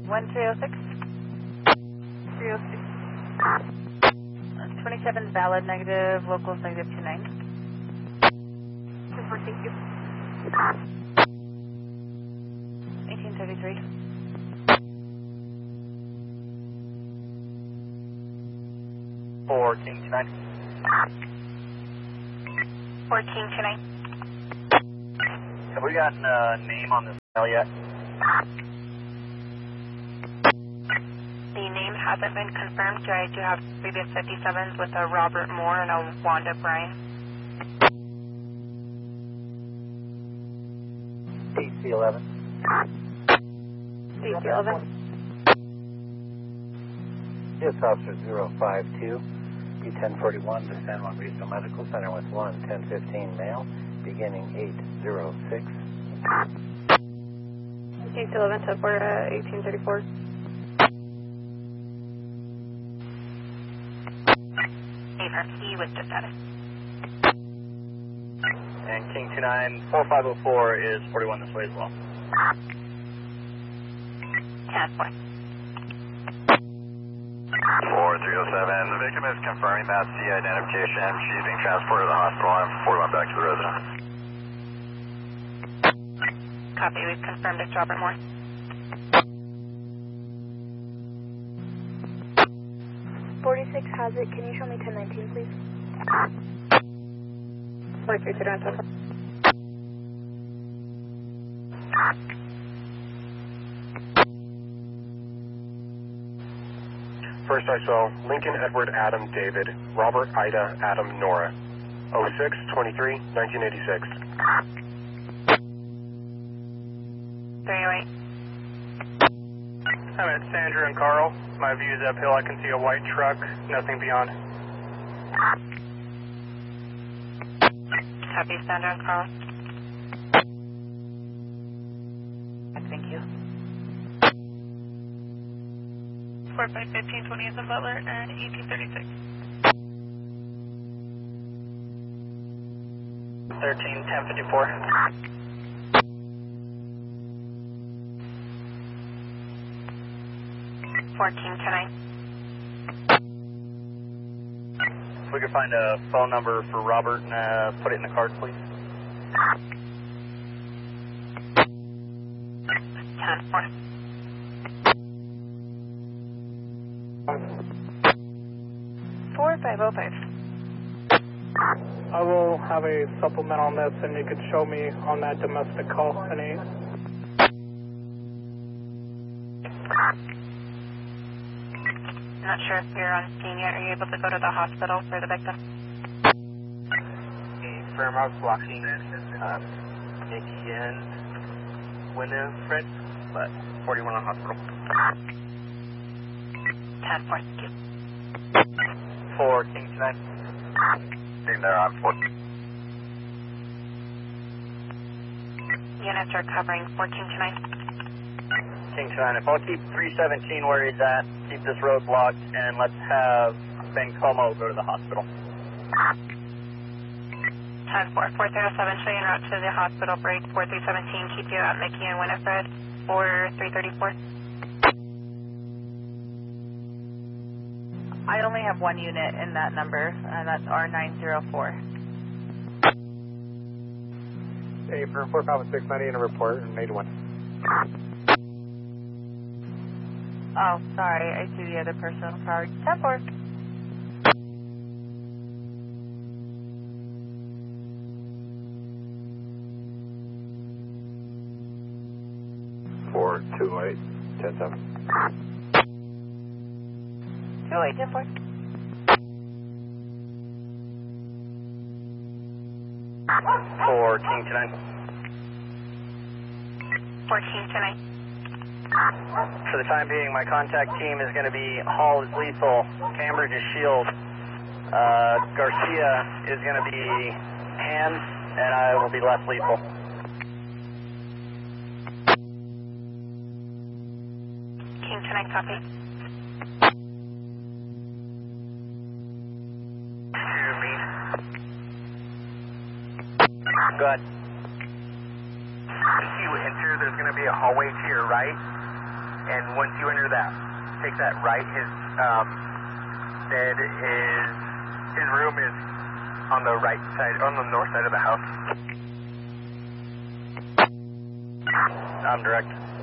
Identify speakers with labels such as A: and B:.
A: 1306. 306. 27 valid negative, locals negative 29.
B: 24, thank you.
A: 1833.
C: For King 29.
B: 1429.
C: Have we gotten a name on this file yet?
B: The name hasn't been confirmed. I do have previous 57s with a Robert Moore and a Wanda Bryan.
C: DC-11.
A: DC-11.
D: Yes, Officer 052, B1041 to San Juan Regional Medical Center with 1-1015 male, beginning 806.
B: DC-11 to 1834. He with the status.
C: And King 29, 4504 is 41 this way as well.
B: 10-4.
E: 4307, the victim is confirming that C identification. She's being transported to the hospital. I'm 41 back to the residence.
B: Copy, we've confirmed it's Robert Moore.
F: 46 has it. Can you show me 1019, please?
B: 43 to down.
G: First I saw Lincoln Edward Adam David, Robert Ida Adam Nora, 06-23-1986.
B: 308.
H: I'm at Sandra and Carl. My view is uphill. I can see a white truck, nothing beyond.
B: Copy, Sandra and Carl.
A: Thank you.
B: 451520 is in Butler and 1836.
C: 13-1054.
B: 1429.
C: If we could find a phone number for Robert and put it in the card, please.
B: 10-4.
A: 4505.
H: I will have a supplement on this, and you could show me on that domestic call. Any?
B: Not sure if you're on scene yet. Are you able to go to the hospital for the victim?
C: Firm, I was blocking Nikki and Winifred, but 41 on hospital.
B: 10-4, thank you.
C: For King 29.
E: Team there on 4.
B: Units are covering 1429.
C: King 29, if I'll keep 317 where he's at, keep this road blocked, and let's have Ben Como go to the hospital.
B: 10-4, 4307, show you en route to the hospital break. 4317, keep you at Mickey and Winifred. 4334.
A: I only have one unit in that number, and that's R904.
G: Hey, for 45690 in a report and made one.
A: Oh, sorry, I see the other personal card. 10-4.
D: 428, 10-7.
A: 208, 10-4.
C: 4 King 29.
B: 1429.
C: For the time being, my contact team is going to be Hall is lethal, Cambridge is shield, Garcia is going to be hands, and I will be less lethal.
B: King 29, copy.
C: Go ahead.
E: If you enter, there's going to be a hallway to your right,
I: and once you enter that, take that right, his bed is, his room is on the right side, on the north side of the house.
C: I'm direct.